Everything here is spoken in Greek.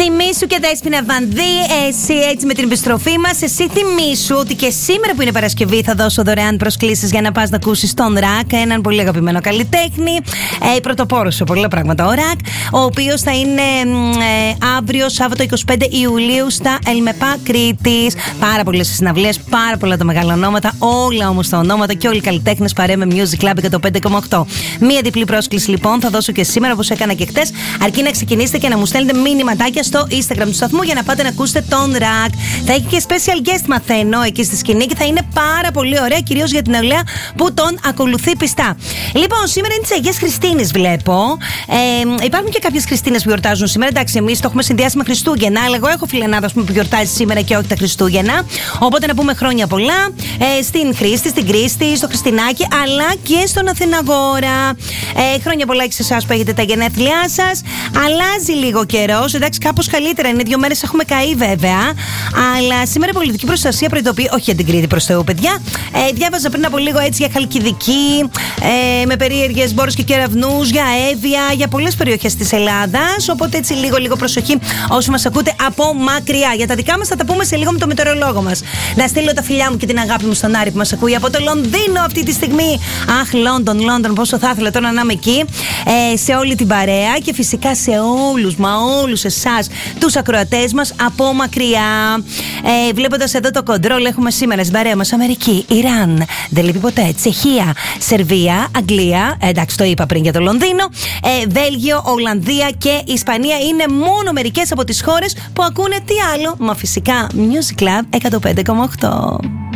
Θυμήσου και Δέσποινα Βανδύ, εσύ έτσι με την επιστροφή μας. Εσύ θυμήσου ότι και σήμερα που είναι Παρασκευή θα δώσω δωρεάν προσκλήσεις για να πας να ακούσεις τον Ρακ, έναν πολύ αγαπημένο καλλιτέχνη, πρωτοπόρο σε πολλά πράγματα ο Ρακ, ο οποίος θα είναι αύριο Σάββατο 25 Ιουλίου στα Ελμεπά Κρήτης. Πάρα πολλές συναυλίες, πάρα πολλά τα μεγάλα ονόματα, όλα όμως τα ονόματα και όλοι οι καλλιτέχνες παρέα με Music Club 105,8. Μία διπλή πρόσκληση λοιπόν θα δώσω και σήμερα, όπως έκανα και χτες, αρκεί να ξεκινήσετε και να μου στέλνετε μηνυματάκια στο Instagram του σταθμού για να πάτε να ακούσετε τον Ρακ. Θα έχει και special guest, μαθαίνω, εκεί στη σκηνή και θα είναι πάρα πολύ ωραία, κυρίως για την νεολαία που τον ακολουθεί πιστά. Λοιπόν, σήμερα είναι της Αγίας Χριστίνης, βλέπω. Υπάρχουν και κάποιες Χριστίνες που γιορτάζουν σήμερα. Εντάξει, εμείς το έχουμε συνδυάσει με Χριστούγεννα, αλλά εγώ έχω φιλενάδα που γιορτάζει σήμερα και όχι τα Χριστούγεννα. Οπότε να πούμε χρόνια πολλά στην Χρήστη, στην Κρίστη, στο Χριστινάκι, αλλά και στον Αθηναγόρα. Χρόνια πολλά και σε εσάς που έχετε τα γενέθλιά σας. Αλλάζει λίγο καιρός, εντάξει, κάπως καλύτερα είναι. 2 μέρες έχουμε καεί βέβαια. Αλλά σήμερα η πολιτική προστασία προειδοποιεί, όχι για την Κρήτη προς Θεού, παιδιά. Διάβαζα πριν από λίγο έτσι για Χαλκιδική, με περίεργες μπόρες και κεραυνούς, για Εύβοια, για πολλές περιοχές της Ελλάδας. Οπότε έτσι λίγο προσοχή όσοι μας ακούτε από μακριά. Για τα δικά μας θα τα πούμε σε λίγο με το μετεωρολόγο μας. Να στείλω τα φιλιά μου και την αγάπη μου στον Άρη που μας ακούει από το Λονδίνο αυτή τη στιγμή. Αχ, Λόντον, πόσο θα ήθελα τώρα να είμαι εκεί. Σε όλη την παρέα και φυσικά σε όλους εσάς τους ακροατές μας από μακριά. Βλέποντας εδώ το κοντρόλ, έχουμε σήμερα στην παρέα μας Αμερική, Ιράν, δεν λείπει ποτέ, Τσεχία, Σερβία, Αγγλία, εντάξει το είπα πριν για το Λονδίνο, Βέλγιο, Ολλανδία και Ισπανία. Είναι μόνο μερικές από τις χώρες που ακούνε τι άλλο, μα φυσικά Music Club 105,8.